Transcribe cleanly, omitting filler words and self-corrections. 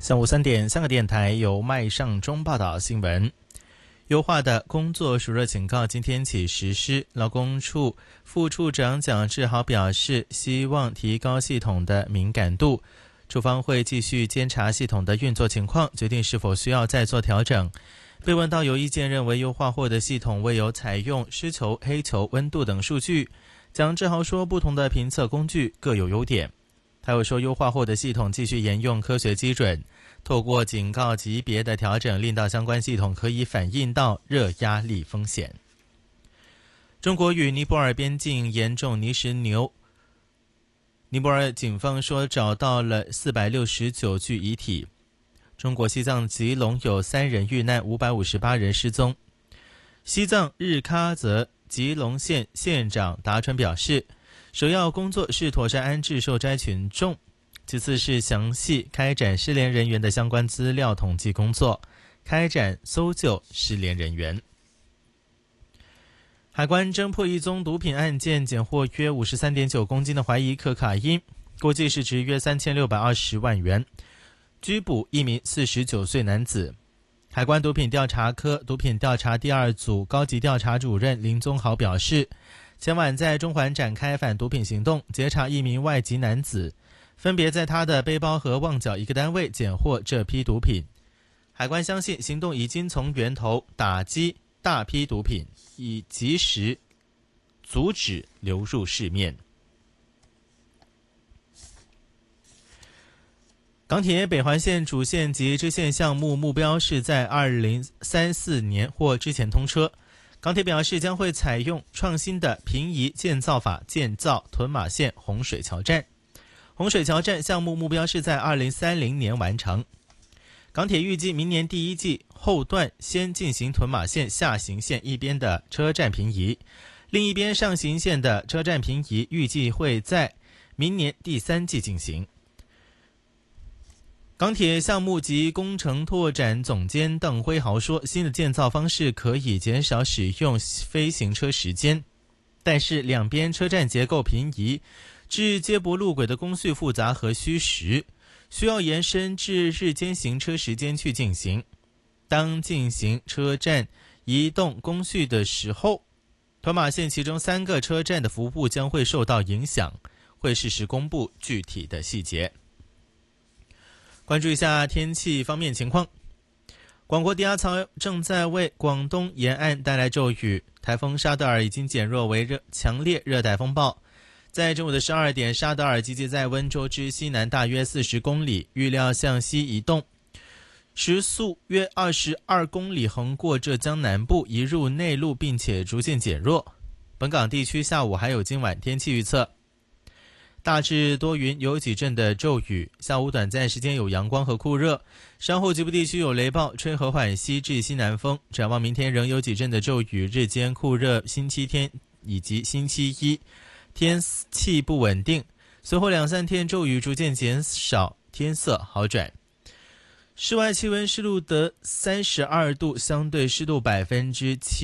下午3点，香港电台由麦尚中报道新闻。优化的工作暑热警告今天起实施。劳工处副处长蒋志豪表示，希望提高系统的敏感度，处方会继续监察系统的运作情况，决定是否需要再做调整。被问到有意见认为优化后的系统未有采用湿球、黑球、温度等数据，蒋志豪说，不同的评测工具各有优点。他又说，优化后的系统继续沿用科学基准，透过警告级别的调整，令到相关系统可以反映到热压力风险。中国与尼泊尔边境严重泥石流，尼泊尔警方说找到了469具遗体。中国西藏吉隆有3人遇难，558人失踪。西藏日喀则吉隆县县长达川表示，首要工作是妥善安置受灾群众，其次是详细开展失联人员的相关资料统计工作，开展搜救失联人员。海关侦破一宗毒品案件，检获约 53.9 公斤的怀疑可卡因，估计市值约3620万元，拘捕一名49岁男子。海关毒品调查科毒品调查第2组高级调查主任林宗豪表示，前晚在中环展开反毒品行动，截查一名外籍男子，分别在他的背包和旺角一个单位检获这批毒品。海关相信行动已经从源头打击大批毒品，以及时阻止流入市面。港铁北环线主线及支线项目目标是在2034年或之前通车。港铁表示，将会采用创新的平移建造法建造屯马线洪水桥站。洪水桥站项目目标是在2030年完成。港铁预计明年第一季后段先进行屯马线下行线一边的车站平移，另一边上行线的车站平移预计会在明年第3季进行。港铁项目及工程拓展总监邓辉豪说，新的建造方式可以减少使用非行车时间，但是两边车站结构平移至接驳路轨的工序复杂和虚实，需要延伸至日间行车时间去进行。当进行车站移动工序的时候，屯马线其中3个车站的服务将会受到影响，会适时公布具体的细节。关注一下天气方面情况，广阔低压槽正在为广东沿岸带来骤雨，台风沙德尔已经减弱为强烈热带风暴。在中午的12点，沙德尔集结在温州之西南大约40公里，预料向西移动，时速约22公里，横过浙江南部，移入内陆，并且逐渐减弱。本港地区下午还有今晚天气预测，大致多云，有几阵的骤雨，下午短暂时间有阳光和酷热，稍后局部地区有雷暴，吹和缓西至西南风。展望明天仍有几阵的骤雨，日间酷热，星期天以及星期一天气不稳定，随后2-3天骤雨逐渐减少，天色好转。室外气温湿度得32度，相对湿度7%。